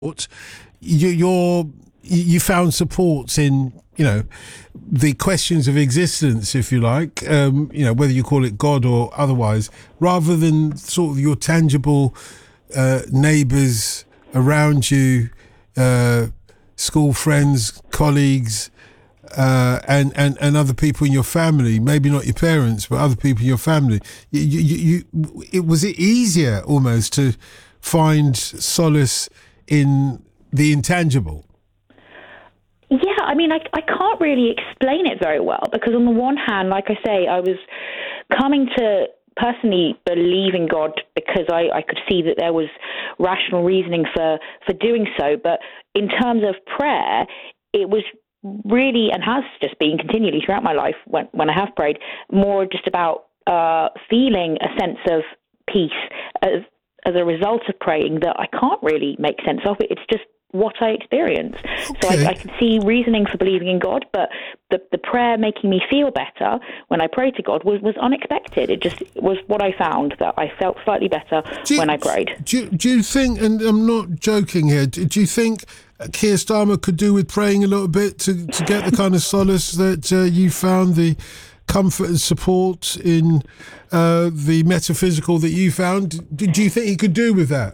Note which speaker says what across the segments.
Speaker 1: you found supports in, the questions of existence, if you like, whether you call it God or otherwise, rather than sort of your tangible neighbours around you, school friends, colleagues, and other people in your family, maybe not your parents, but other people in your family. Was it easier almost to find solace in the intangible?
Speaker 2: Yeah, I mean, I can't really explain it very well because on the one hand, like I say, I was coming to personally believe in God because I could see that there was rational reasoning for doing so. But in terms of prayer, it was really, and has just been continually throughout my life when I have prayed, more just about feeling a sense of peace as a result of praying that I can't really make sense of. It's just what I experience. Okay. So I can see reasoning for believing in God, but the prayer making me feel better when I prayed to God was unexpected. It just was what I found, that I felt slightly better when I prayed.
Speaker 1: Do you think, and I'm not joking here, do you think Keir Starmer could do with praying a little bit to get the kind of solace that you found, the comfort and support in the metaphysical that you found? Do you think he could do with that?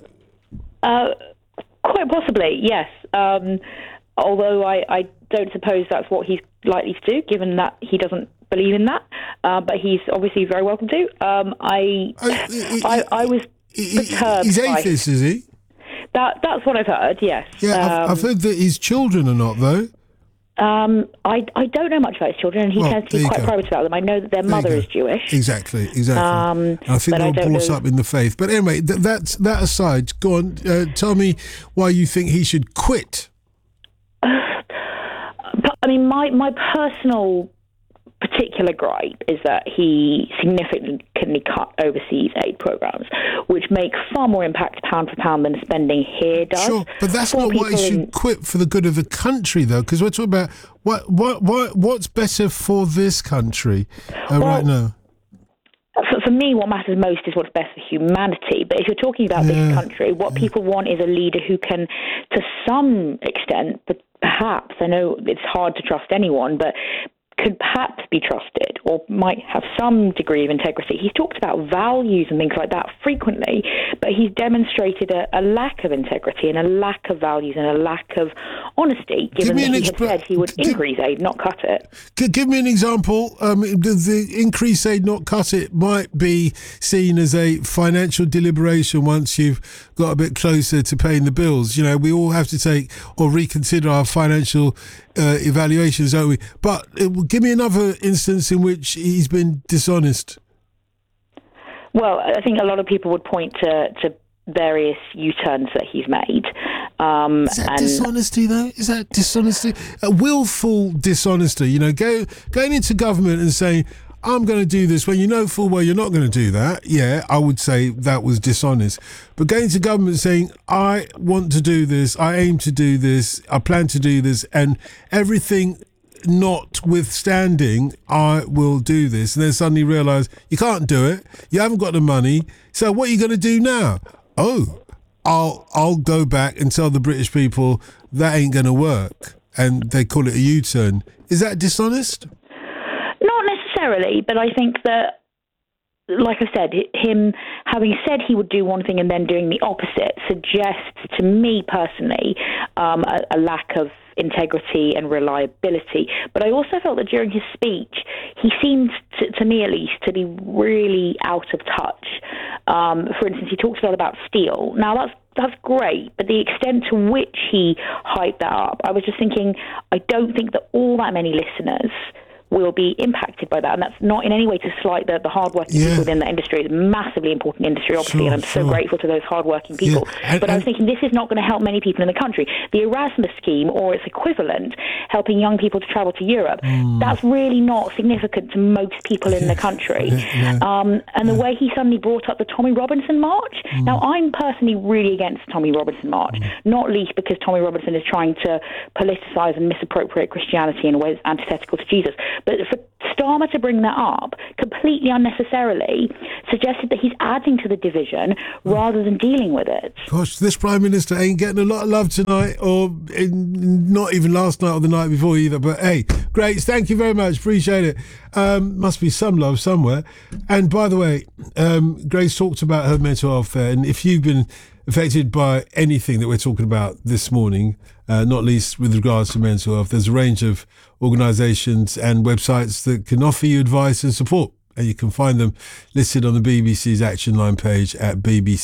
Speaker 2: Quite possibly, yes. Although I don't suppose that's what he's likely to do, given that he doesn't believe in that. But he's obviously very welcome to. I was perturbed.
Speaker 1: He's atheist, is he?
Speaker 2: That's what I've heard. Yes.
Speaker 1: Yeah, I've heard that his children are not, though.
Speaker 2: I don't know much about his children, and he tends to be quite private about them. I know that their mother is Jewish.
Speaker 1: Exactly. I think they were brought up in the faith. But anyway, that aside, go on. Tell me why you think he should quit.
Speaker 2: I mean, my personal particular gripe is that he significantly cut overseas aid programs, which make far more impact pound for pound than spending here does.
Speaker 1: Sure, but that's not why he should quit for the good of the country, though, because we're talking about what's better for this country right now.
Speaker 2: For me, what matters most is what's best for humanity. But if you're talking about this country, what people want is a leader who can, to some extent, but perhaps, I know it's hard to trust anyone, but could perhaps be trusted or might have some degree of integrity. He's talked about values and things like that frequently, but he's demonstrated a lack of integrity and a lack of values and a lack of honesty, given that he had said he would increase aid, not cut it.
Speaker 1: Give me an example. The increase aid, not cut it, might be seen as a financial deliberation once you've got a bit closer to paying the bills. We all have to take or reconsider our financial evaluations, don't we? But give me another instance in which he's been dishonest.
Speaker 2: Well, I think a lot of people would point to various U-turns that he's made.
Speaker 1: Is that dishonesty, though? Is that dishonesty? A willful dishonesty, going into government and saying, I'm going to do this when you know full well you're not going to do that. Yeah, I would say that was dishonest. But going to government saying, I want to do this, I aim to do this, I plan to do this, and everything notwithstanding, I will do this. And then suddenly realise you can't do it, you haven't got the money, so what are you going to do now? Oh, I'll go back and tell the British people that ain't going to work. And they call it a U-turn. Is that dishonest?
Speaker 2: Not necessarily, but I think that, like I said, him having said he would do one thing and then doing the opposite suggests to me personally a lack of integrity and reliability. But I also felt that during his speech, he seemed, to me at least, to be really out of touch. For instance, he talks a lot about steel. Now, that's great, but the extent to which he hyped that up, I was just thinking, I don't think that all that many listeners will be impacted by that. And that's not in any way to slight the hard-working people within the industry. It's a massively important industry, obviously, and I'm so grateful to those hard-working people. Yeah. But I was thinking this is not going to help many people in the country. The Erasmus scheme, or its equivalent, helping young people to travel to Europe, that's really not significant to most people in the country. And the way he suddenly brought up the Tommy Robinson March. Now, I'm personally really against the Tommy Robinson March, not least because Tommy Robinson is trying to politicise and misappropriate Christianity in a way that's antithetical to Jesus. But for Starmer to bring that up completely unnecessarily suggested that he's adding to the division rather than dealing with it.
Speaker 1: Gosh, this Prime Minister ain't getting a lot of love tonight, or not even last night or the night before either. But hey, great. Thank you very much. Appreciate it. Must be some love somewhere. And by the way, Grace talked about her mental health there. And if you've been affected by anything that we're talking about this morning, not least with regards to mental health, there's a range of organisations and websites that can offer you advice and support. And you can find them listed on the BBC's Action Line page at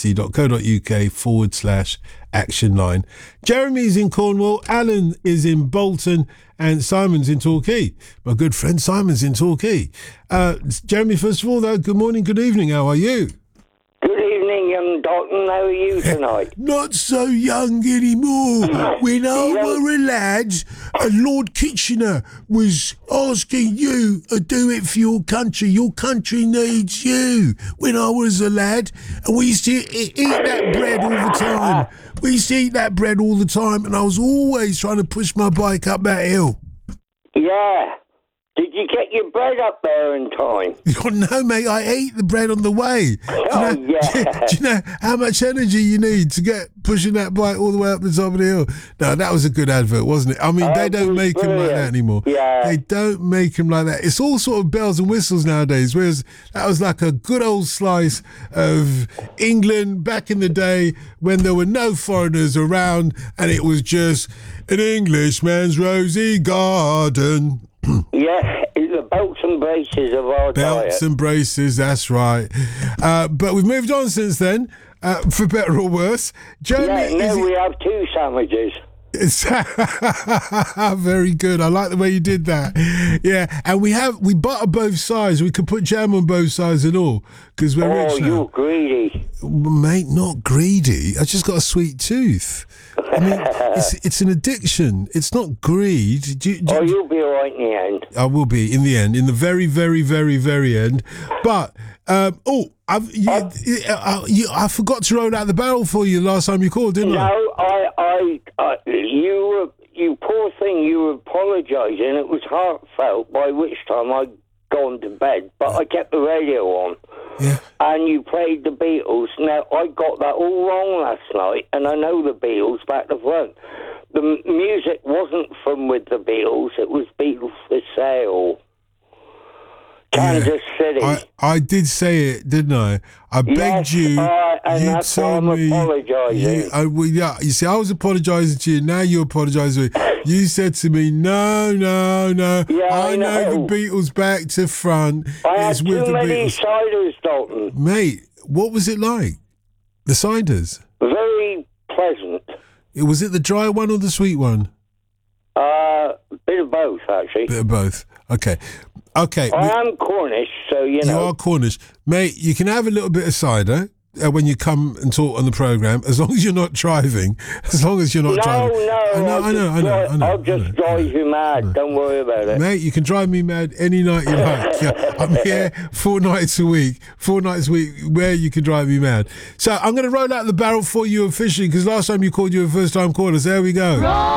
Speaker 1: bbc.co.uk/Action Line. Jeremy's in Cornwall, Alan is in Bolton, and Simon's in Torquay. My good friend Simon's in Torquay. Jeremy, first of all, though, good morning, good evening. How are you?
Speaker 3: Good evening, young Dalton. How are you tonight?
Speaker 1: Not so young anymore. When I were a lad, Lord Kitchener was asking you to do it for your country. Your country needs you. When I was a lad, and we used to eat that bread all the time. We used to eat that bread all the time, and I was always trying to push my bike up that hill.
Speaker 3: Yeah. Did you get your bread up there in time?
Speaker 1: Oh, no, mate, I ate the bread on the way.
Speaker 3: Yeah.
Speaker 1: Do you know how much energy you need to get pushing that bike all the way up the top of the hill? No, that was a good advert, wasn't it? I mean, they don't make them like that anymore.
Speaker 3: Yeah.
Speaker 1: They don't make them like that. It's all sort of bells and whistles nowadays, whereas that was like a good old slice of England back in the day when there were no foreigners around and it was just an Englishman's rosy garden.
Speaker 3: Yeah, it's the belts and braces of our diet.
Speaker 1: Belts and braces, that's right. But we've moved on since then, for better or worse. Jeremy,
Speaker 3: we have 2 sandwiches.
Speaker 1: Very good. I like the way you did that. Yeah, and we butter both sides. We could put jam on both sides and all because we're rich now.
Speaker 3: Oh, you're greedy,
Speaker 1: mate. Not greedy. I just got a sweet tooth. I mean, it's an addiction. It's not greed.
Speaker 3: You'll be all right in the end.
Speaker 1: I will be in the end, in the very, very, very, very end. But I forgot to roll out the barrel for you last time you called, didn't I?
Speaker 3: No, you poor thing. You were apologising. It was heartfelt. By which time I'd gone to bed, but I kept the radio on.
Speaker 1: Yeah.
Speaker 3: And you played the Beatles. Now, I got that all wrong last night, and I know the Beatles back to front. The music wasn't from with the Beatles. It was Beatles for Sale. Kansas City.
Speaker 1: I did say it, didn't I? I begged you.
Speaker 3: And that's why I'm apologising.
Speaker 1: You see, I was apologising to you. Now you're apologising to me. You said to me, no.
Speaker 3: Yeah,
Speaker 1: I know the Beatles back to front.
Speaker 3: I had too many ciders, Dalton.
Speaker 1: Mate, what was it like? The ciders?
Speaker 3: Very pleasant.
Speaker 1: Was it the dry one or the sweet one?
Speaker 3: Bit of both, actually.
Speaker 1: Bit of both. Okay.
Speaker 3: I am Cornish, so you know.
Speaker 1: You are Cornish. Mate, you can have a little bit of cider when you come and talk on the programme, as long as you're not driving. As long as you're not driving.
Speaker 3: No, I know. I'll just drive you mad. Don't worry about it.
Speaker 1: Mate, you can drive me mad any night you like. Yeah, I'm here 4 nights a week. 4 nights a week where you can drive me mad. So I'm going to roll out the barrel for you officially, because last time you called, you were a first-time caller. So there we go.